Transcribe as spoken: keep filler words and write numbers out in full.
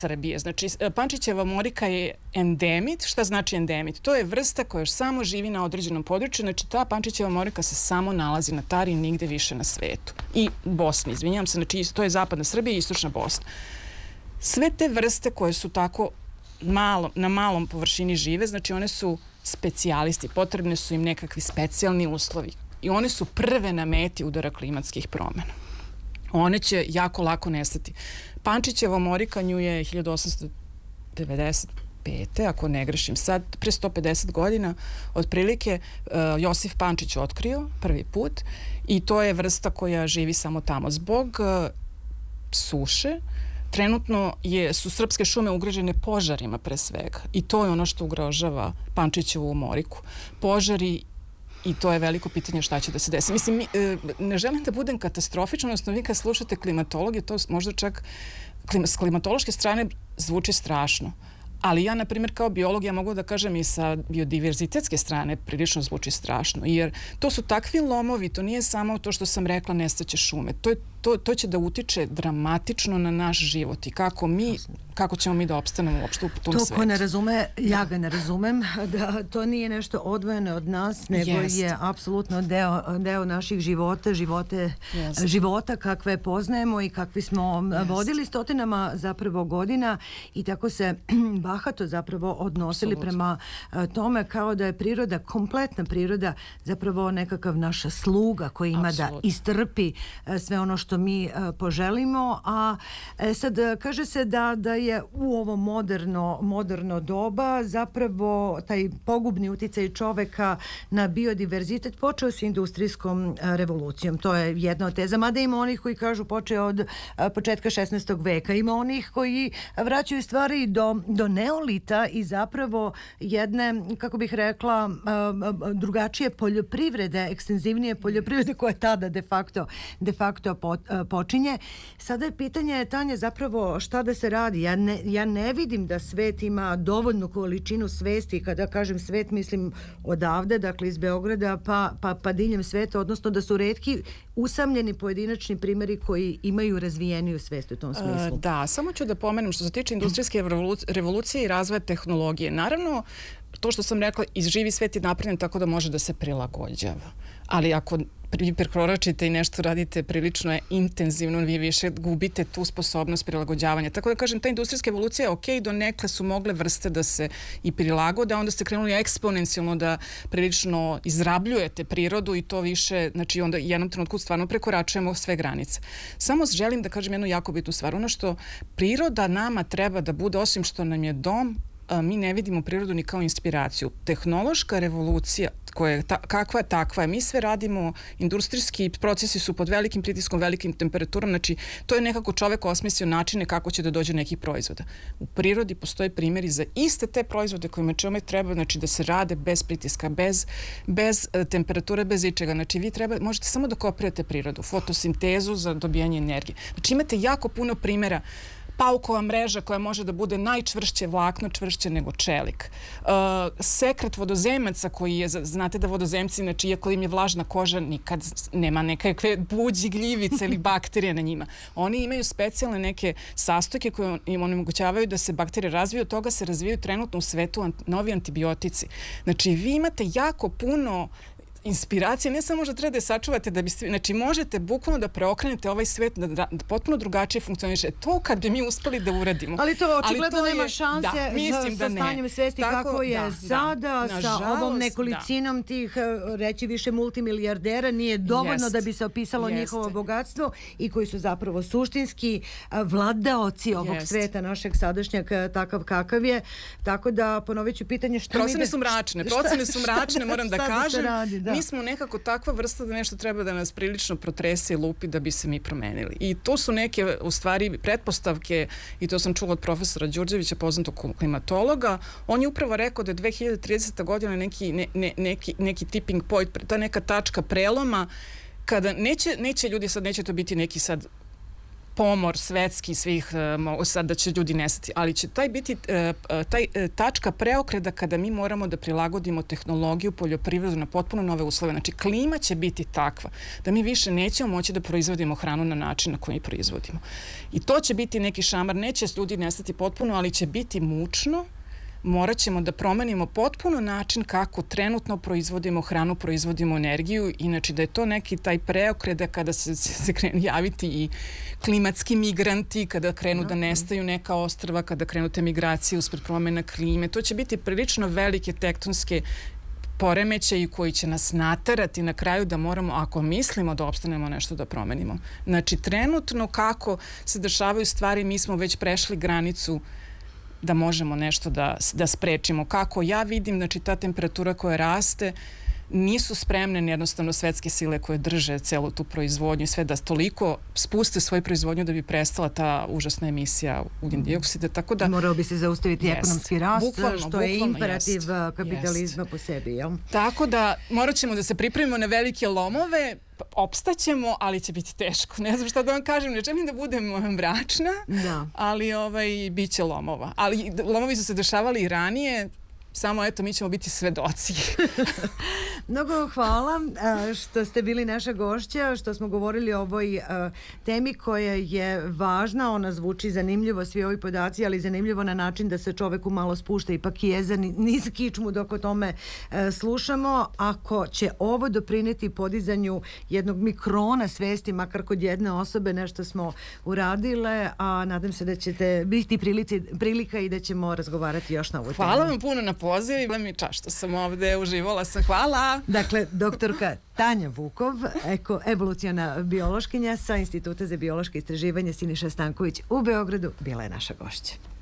Srbije. Znači, pančićeva morika je endemit. Šta znači endemit? To je vrsta koja samo živi na određenom području. Znači, ta pančićeva morika se samo nalazi na Tari i nigde više na svetu. I Bosni, izvinjam se, znači, to je zapadna Srbija i istočna Bosna. Sve te vrste koje su tako malo, na malom površini žive, znači, one su specijalisti. Potrebne su im nekakvi specijalni uslovi. I one su prve na meti udara klimatskih promena. One će jako lako nestati. Pančićeva morika nju je hiljadu osamsto devedeset pete. ako ne grešim sad, pre sto pedeset godina, otprilike Josif Pančić otkrio prvi put i to je vrsta koja živi samo tamo. Zbog suše, trenutno je, su srpske šume ugrožene požarima pre svega i to je ono što ugrožava Pančićevu moriku. Požari. I to je veliko pitanje šta će da se desi. Mislim, ne želim da budem katastrofična, odnosno vi kad slušate klimatologiju, to možda čak s klimatološke strane zvuči strašno. Ali ja, na primjer, kao biolog, ja mogu da kažem i sa biodiverzitetske strane prilično zvuči strašno. Jer to su takvi lomovi, to nije samo to što sam rekla nestaće šume. To, je, to, to će da utiče dramatično na naš život i kako mi, kako ćemo mi da opstanemo uopšte u tom svetu. To ko ne razume, ja ga ne razumem, da to nije nešto odvojeno od nas, nego Jest. je apsolutno deo, deo naših života, živote, života kakve poznajemo i kakvi smo Jest. vodili stotinama zapravo godina i tako se bahato zapravo odnosili Absolut. prema tome kao da je priroda, kompletna priroda zapravo nekakav naš sluga koji ima Absolut. da istrpi sve ono što mi poželimo, a sad kaže se da, da je u ovo moderno, moderno doba zapravo taj pogubni uticaj čoveka na biodiverzitet počeo s industrijskom revolucijom. To je jedna od teza, mada ima onih koji kažu počeo od početka šesnaestog veka, ima onih koji vraćaju stvari do, do neolita i zapravo jedne, kako bih rekla, drugačije poljoprivrede, ekstenzivnije poljoprivrede koje tada de facto, de facto počinje. Sada je pitanje, Tanja, zapravo šta da se radi? Ja ne, ja ne vidim da svet ima dovoljnu količinu svesti. Kada kažem svet, mislim odavde, dakle iz Beograda pa, pa, pa diljem sveta, odnosno da su retki usamljeni pojedinačni primjeri koji imaju razvijeniju svest u tom smislu. Da, samo ću da pomenem što se tiče industrijske revolucije i razvoja tehnologije. Naravno, to što sam rekla, živi svet je napravljen tako da može da se prilagođava. Ali ako vi prekoračite i nešto radite prilično intenzivno, vi više gubite tu sposobnost prilagođavanja. Tako da kažem, ta industrijska evolucija je ok, do nekle su mogle vrste da se i prilagode, a onda ste krenuli eksponencijalno da prilično izrabljujete prirodu i to više, znači onda jednom trenutku stvarno prekoračujemo sve granice. Samo želim da kažem jednu jako bitnu stvar. Ono što priroda nama treba da bude, osim što nam je dom, mi ne vidimo prirodu ni kao inspiraciju. Tehnološka revolucija, koja je ta, kakva je takva je, mi sve radimo, industrijski procesi su pod velikim pritiskom, velikim temperaturom, znači to je nekako čovek osmislio načine kako će da dođe nekih proizvoda. U prirodi postoje primjeri za iste te proizvode kojima čovek treba, znači da se rade bez pritiska, bez, bez temperature, bez ičega. Znači vi treba, možete samo da kopirate prirodu, fotosintezu za dobijanje energije. Znači imate jako puno primjera. Paukova mreža koja može da bude najčvršće vlakno, čvršće nego čelik. Uh, sekret vodozemaca koji je, znate da vodozemci, znači iako im je vlažna koža, nikad nema nekakve buđi, gljivice ili bakterije na njima. Oni imaju specijalne neke sastojke koje im onemogućavaju da se bakterije razviju, od toga se razvijaju trenutno u svetu ant, novi antibiotici. Znači vi imate jako puno inspiracije, ne samo možda treba da je sačuvate da biste, znači možete bukvalno da preokrenete ovaj svet da, da, da potpuno drugačije funkcioniše. To kad bi mi uspeli da uradimo. Ali to očigledno nema šanse da, mislim sa, sa stanjem svesti tako, kako je da, sada, da, sa žalost, ovom nekolicinom da. tih, reći više, multimilijardera, nije dovoljno Jest. da bi se opisalo Jest. njihovo bogatstvo i koji su zapravo suštinski vladaoci ovog Jest. sveta našeg sadašnjeg takav kakav je. Tako da ponovit ću pitanje što procene mi... su mračne, procene su mračne, moram da kažem. Da. Mi smo nekako takva vrsta da nešto treba da nas prilično protrese i lupi da bi se mi promenili. I to su neke, u stvari, pretpostavke, i to sam čula od profesora Đurđevića, poznatog klimatologa. On je upravo rekao da je dve hiljade tridesete. godina neki, ne, ne, neki, neki tipping point, ta neka tačka preloma, kada neće, neće ljudi sad, neće to biti neki sad pomor svetski svih, sad da će ljudi nestati, ali će taj biti taj tačka preokreda kada mi moramo da prilagodimo tehnologiju, poljoprivredu na potpuno nove uslove. Znači, klima će biti takva da mi više nećemo moći da proizvodimo hranu na način na koji proizvodimo. I to će biti neki šamar, neće ljudi nestati potpuno, ali će biti mučno. Morat ćemo da promenimo potpuno način kako trenutno proizvodimo hranu, proizvodimo energiju. Inače, da je to neki taj preokreda kada se, se krenu javiti i klimatski migranti, kada krenu da nestaju neka ostrva, kada krenu te migracije uspred promena klime. To će biti prilično velike tektonske poremećaji koji će nas naterati na kraju da moramo, ako mislimo da opstanemo, nešto da promenimo. Znači, trenutno kako se dešavaju stvari, mi smo već prešli granicu da možemo nešto da, da sprečimo. Kako ja vidim, znači ta temperatura koja raste, nisu spremne jednostavno svetske sile koje drže celu tu proizvodnju i sve da toliko spuste svoju proizvodnju da bi prestala ta užasna emisija ugljen dioksida. Tako da morao bi se zaustaviti jest. ekonomski rast, bukvalno, što bukvalno, je imperativ jest. kapitalizma jest. po sebi. Jel? Tako da morat ćemo da se pripremimo na velike lomove, opstaćemo, ali će biti teško. Ne znam šta da vam kažem, ne želim da budem mračna, da. ali ovaj, bit će lomova. Ali lomovi su se dešavali i ranije, samo eto, mi ćemo biti svedoci. Mnogo hvala što ste bili naša gošća, što smo govorili o ovoj temi koja je važna. Ona zvuči zanimljivo, svi ovi podaci, ali zanimljivo na način da se čoveku malo spušta ipak jeza niz kičmu dok o tome slušamo. Ako će ovo doprineti podizanju jednog mikrona svesti, makar kod jedne osobe, nešto smo uradile, a nadam se da ćete biti prilici, prilika i da ćemo razgovarati još na ovu temu. Hvala vam puno na poziv i bila mi čast što sam ovde, uživala sam. Hvala! Dakle, doktorka Tanja Vukov, eko, evoluciona biološkinja sa Instituta za biološke istraživanje Siniša Stanković u Beogradu, bila je naša gošća.